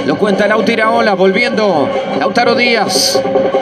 Lo cuenta Lauti Iraola, volviendo Lautaro Díaz.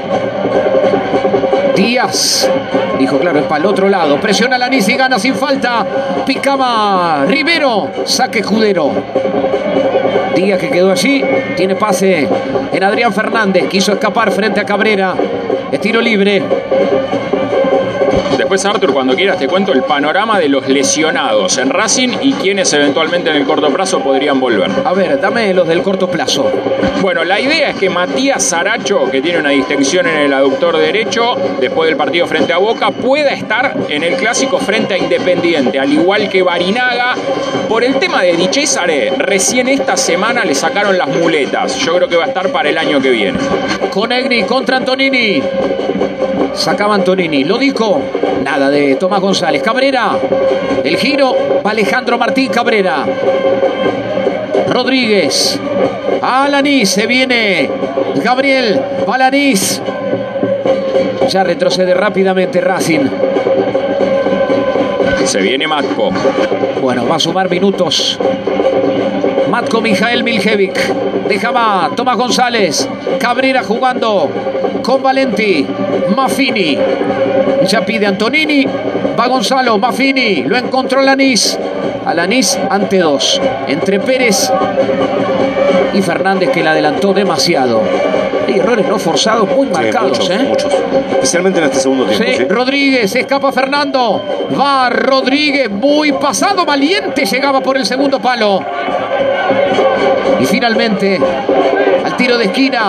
Díaz, dijo claro, es para el otro lado. Presiona Lanís y gana sin falta. Picaba Rivero, saque Escudero. Díaz que quedó allí, tiene pase en Adrián Fernández. Quiso escapar frente a Cabrera. Es tiro libre. Después, Arthur, cuando quieras te cuento el panorama de los lesionados en Racing y quienes eventualmente en el corto plazo podrían volver. A ver, dame los del corto plazo. Bueno, la idea es que Matías Saracho, que tiene una distensión en el aductor derecho, después del partido frente a Boca, pueda estar en el clásico frente a Independiente, al igual que Barinaga. Por el tema de Di Cesare, recién esta semana le sacaron las muletas. Yo creo que va a estar para el año que viene. Conegni contra Antonini. Sacaba Antonini, lo dijo. Nada de Tomás González. Cabrera. El giro va Alejandro Martín Cabrera. Rodríguez. A Lanís. Se viene Gabriel. Va Lanís. Ya retrocede rápidamente Racing. Se viene Matko. Bueno, va a sumar minutos. Matko Mijael Miljevic. Dejaba Tomás González. Cabrera jugando con Valenti. Maffini. Ya pide Antonini. Va Gonzalo. Maffini. Lo encontró Lanís. A Lanís ante dos. Entre Pérez y Fernández, que la adelantó demasiado. Hay errores no forzados muy marcados. Muchos. Especialmente en este segundo tiempo. Sí. Rodríguez. Escapa Fernando. Va Rodríguez. Muy pasado. Valiente. Llegaba por el segundo palo. Y finalmente, al tiro de esquina,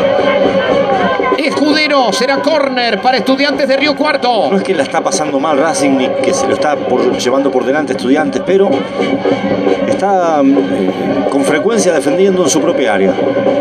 Escudero. Será córner para Estudiantes de Río Cuarto. No es que la está pasando mal Racing ni que se lo está llevando por delante Estudiantes, pero está con frecuencia defendiendo en su propia área.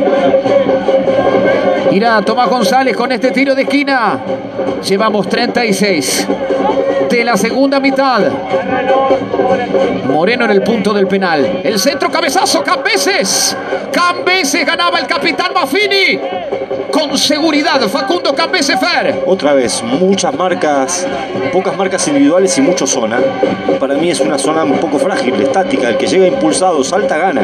Irá Tomás González con este tiro de esquina. Llevamos 36 de la segunda mitad. Moreno en el punto del penal. El centro, cabezazo, Cambeses. Cambeses, ganaba el capitán Maffini. Con seguridad, Facundo Cambeses Fer. Otra vez, muchas marcas, pocas marcas individuales y mucho zona. Para mí es una zona un poco frágil, estática. El que llega impulsado, salta, gana.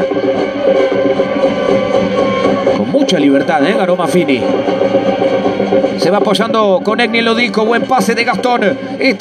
Con mucha libertad, ganó Maffini. Se va apoyando con Egni Lodico. Buen pase de Gastón.